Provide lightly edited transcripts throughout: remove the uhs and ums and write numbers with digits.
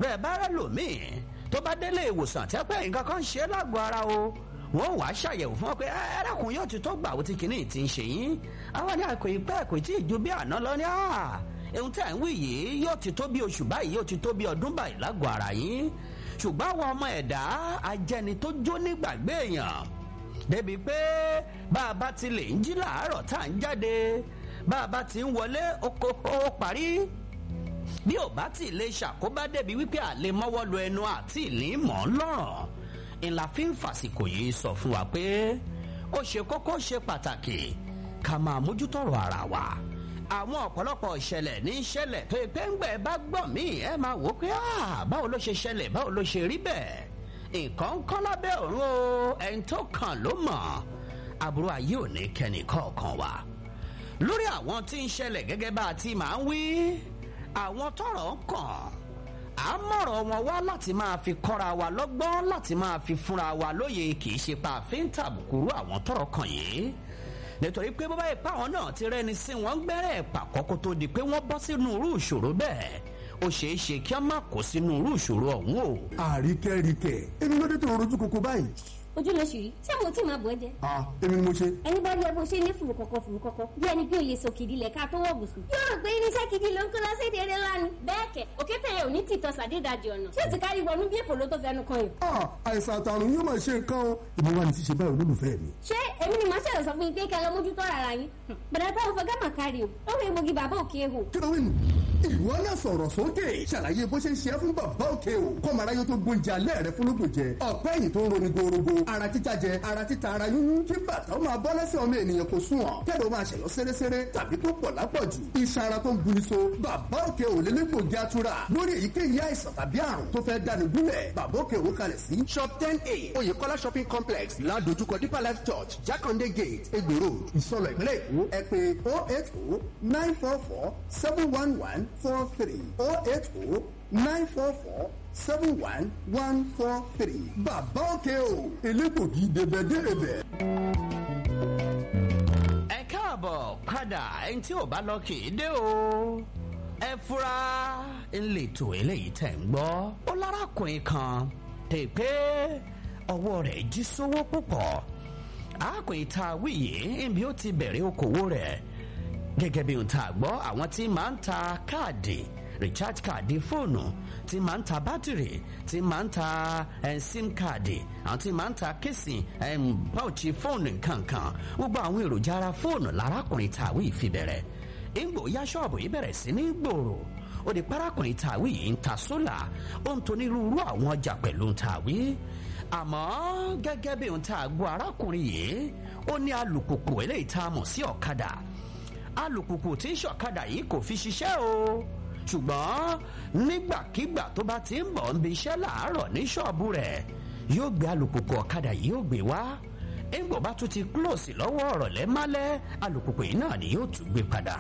bẹ́ẹ̀ bá rẹ̀ lòmíì tó bá délé ìwòsàn tí pé nǹkan kan ṣe lágọ̀ọ́ ara o wọ́n wàá ṣàyẹ̀wò fún ọ pé ẹ̀rọ̀kùn yóò ti tó gbà ó ti kìíní ti ń ṣe yín àwọn ní àkò ìpẹ́ kò tí ì ju bí àná lọ ní ohun tí à ń wí yìí yóò ti tó bí oṣù báyìí yóò ti tó bí ọdún báyìí lágọ̀ọ́ ara yín ṣùgbọ́n àwọn ọmọ ẹ̀dá ajẹni tó jó nígbàgbé èèyàn débi pé bá a bá ti lè ń jí làárọ̀ tá à ń jáde bá a bá ti ń wọlé ó parí bí ò bá ti lè ṣàkóbá débi wípé àlè mọ́wọ́ lu ẹnu àti ìlímọ̀ lọ́rọ̀ ńlá fi ń fàsìkò yìí sọ fún wa pé ó ṣe kókó ṣe pàtàkì ká máa mójútọ́rọ̀ ara wa àwọn ọ̀pọ̀lọpọ̀ ìṣẹ̀lẹ̀ ní ìṣẹ̀lẹ̀ tó pé ń gbẹ̀ bá gbọ́ mí ẹ máa wò ó pé báwo ló ṣe ṣẹlẹ̀ báwo ló ṣe rí bẹ́ẹ̀ nǹkan kan lábẹ́ ọ̀run o ẹni tó kàn ló mọ̀ àbúrò ayé ò ní kẹ́ni kọ̀ọ̀kan wa lórí àwọn tí ń ṣẹlẹ̀ gẹ́gẹ́ bá a ti máa ń wí àwọn tọ́rọ̀ ń kàn à ń mọ̀rọ̀ wọn wá láti máa fi kọ́ra wa lọ́gbọ́n láti máa fi fúnra wa lóye kì í ṣe pa àfin tàbùkùrú àwọn tọ́rọ̀ kàn yìí nítorí pé bọ́bá ìpá àwọn náà ti rẹ́ni sí wọn gbẹ́rẹ́ ìpàkọ́ kó tó di pé wọ́n bọ́ sínú irú ìṣòro bẹ́ẹ̀ ó ṣeé ṣe kí wọ́n má kó sínú irú ìṣòro ọ̀hún o. àríkẹ́ríkẹ́ èmi ló dé tó rojú koko báyìí. ojú ló ṣì rí ṣé mo tí máa bọ̀ ẹ́ jẹ́. èmi ni mo ṣe. ẹni bá rí ẹ bó ṣe ní fùrùkọ̀kọ̀ bí ẹni bí òye sòkìdí lẹ̀ ká tó wọ̀ bùsùn. yóò rò pé irinṣẹ́ gidi ló ń kó lọ sí èdè eré ńlá ni. bẹ́ẹ̀ kẹ̀ òkété yẹn ò ní tìtọ́ sàdédàjì ọ̀nà tí ó ti kárí wọnú bí èpò ló tó fẹnu kan yìí. àìsàn àtàrùn yóò máa ṣe nǹkan o ìbí wa ni ti ṣe báyìí olólùfẹ́ mi. ṣé èmi ni màá ṣẹlẹ̀ sọ fún yín pé kẹ́ lọ mójútó ara yín. bàdà táwọn fọgá mà kárí o ó wọ egbògi bàbá òkè ehò. kí ló wí nù. ìwọ náà sọ̀rọ̀ sókè ṣàlàyé bó ṣe ń ṣe é fún bàbá òkè o kọ́mara yóò tó gbóúnjẹ alẹ́ rẹ fún lóògùn jẹ ọ̀pẹ́ yìí tó ń roni gorogo ara títa jẹ ara títa ara yúnyún kí bàtà ó máa bọ́ lẹ́sẹ̀ ọmọ ènìyàn kò sún ọ̀ kẹ́lẹ́ ó máa ṣẹ̀yọ́ sẹ́rẹ́sẹ́rẹ́ tàbí tó pọ̀ lápọ̀jù iṣan ara tó ń buni so bàbá òkè ò lélẹ́gbògi atura lórí èyíkéyìí àìsàn tàbí àrùn tó fẹ́ dáni gúnlẹ̀ bàbá òkè ò kalẹ̀ sí shop 10A oyèkọ́lá shopping complex ládojúkọ deeper life church jákàndé gate egbò road ìsọlọ ìpínlẹ̀ èkó ẹ pè 080-944-71143 080-944-71143 bàbá òkè o elégbògi débẹ̀débẹ̀. ẹ káàbọ̀ padà ẹni tí ò bá lọ kì í dé o ẹ fura ńlẹ̀tọ̀ eléyìí tẹ̀ ń gbọ́ ó lárakùnrin kan tẹ̀ pé ọwọ́ rẹ̀ jí sówó púpọ̀ arákùnrin tá a wí yìí níbi ó ti bẹ̀rẹ̀ okòwò rẹ̀ gẹ́gẹ́ bí ohun tá a gbọ́ àwọn tí máa ń ta káàdì recharge káàdì fóònù tí máa ń ta bátìrì tí máa ń ta sim káàdì àwọn tí máa ń ta kéèsì páùchì fóònù nǹkankan gbogbo àwọn èròjà ara fóònù lárákùnrin tàwí ìfibẹ̀rẹ̀ ìgbò ya ṣọ́ọ̀bù yìí bẹ̀rẹ̀ sí ní gbòòrò ó di parákùnrin tàwí yìí ń ta sólà ó ń tonírúurú àwọn ọjà pẹ̀lú tàwí àmọ́ gẹ́gẹ́ bí ohun tá a gbọ́ arákùnrin yìí ó ní alùpùpù eléyìí tá a mọ̀ sí ọ̀kadà alùpùpù tí ń ṣọ̀kadà yìí kò fi ṣiṣẹ́ o ṣùgbọ́n nígbàkigbà tó bá ti ń bọ̀ ń bi iṣẹ́ làárọ̀ ní ṣọ́ọ̀bù rẹ̀ yóò gbé alùpùpù ọ̀kadà yìí yóò gbé wá ẹ̀ǹgbọ́n bá tún ti kúlòsì lọ́wọ́ ọ̀rọ̀ lẹ́málẹ́ alùpùpù yìí náà ni yóò tún gbé padà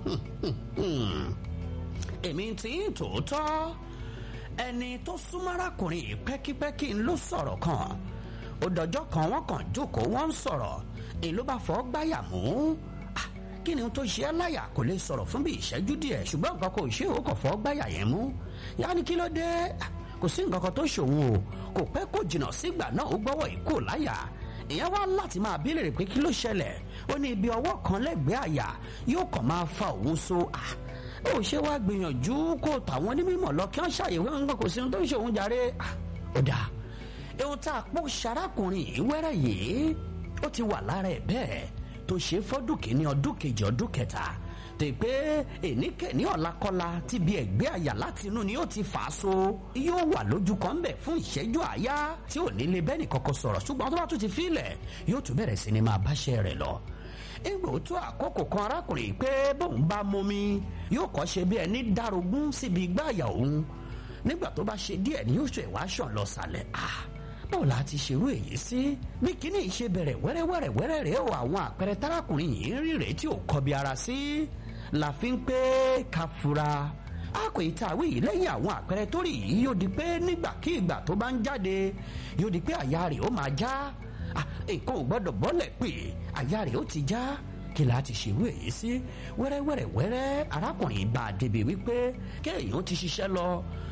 èmi ti ń tòótọ́ ẹni tó súnmọ́ arákùnrin yìí pẹ́kípẹ́kí ń ló sọ̀rọ̀ kan ó dọjọ́ kan wọ́n kàn jókòó wọ́n ń sọ̀rọ̀ èyí ló bá fọ́ gbáyà mú kí ni tó ṣe é láyà kò lè sọ̀rọ̀ fún bí ìṣẹ́jú díẹ̀ ṣùgbọ́n nǹkan kò ṣe ó kàn fọ́ gbáyà yẹn mú yáni kí ló dé kò sí nǹkan kan tó ṣòun o kò pẹ́ kò jìnnà sígbà náà ó gbọ́wọ́ ìkó láyà ìyẹn wá láti máa bí lèrè pé kí ló ṣẹlẹ̀ ó ní ibi ọwọ́ kan lẹ́gbẹ̀ẹ́ àyà yóò kàn máa fa òun so ó ṣe wá gbìyànjú kó tàwọn onímọ̀ lọ kí wọ́n ṣàyẹ̀wò nǹkan kò sí ohun tó ń ṣe òun jàre ó dáa ohun tá a pọ̀ ṣarákùnrin yìí wẹ́rẹ́ yìí ó ti wà lára ẹ̀ bẹ́ẹ̀ tó ṣe fọ́dún kìíní ọdún kejì ọdún kẹta tè pé èníkẹ́ni ọ̀làkọ́lá ti bí ẹ̀gbẹ́ àyà láti inú ni ó ti fà á so yóò wà lójú kan bẹ̀ fún ìṣẹ́jú àáyá tí ò ní lè bẹ́ẹ̀ni kọ́kọ́ sọ̀rọ̀ ṣùgbọ́n tó bá tún ti fílẹ̀ yóò tún bẹ̀rẹ̀ sí ni máa báṣẹ́ rẹ̀ lọ ìgbò tó àkókò kan arákùnrin pé bóun bá momi yóò kọ́ ṣe bí ẹni dárogún síbi igbá àyà òun nígbà tó bá ṣe díẹ̀ ni yóò ṣe ìwà ṣàn lọ sàlẹ̀ báwo la ti ṣerú èyí sí bí kíní ìṣe bẹ̀rẹ̀ wẹ́rẹ́wẹ́rẹ́ rẹ̀ o àwọn àpẹẹrẹ tárákùnrin yìí ń rí rèé tí ò kọbi ara sí la fi ń pé ká fura àkò ìtàwé yìí lẹ́yìn àwọn àpẹẹrẹ tó rí yìí yóò di pé nígbàkigbà tó bá ń jáde yóò di pé àyà rẹ̀ ó máa já nǹkan ò gbọ́dọ̀ bọ́lẹ̀ pé àyà rẹ̀ ó ti já kí la ti ṣerú èyí sí wẹ́rẹ́wẹ́rẹ́ arákùnrin bá a débi wípé kéèyàn ti ṣiṣẹ́ lọ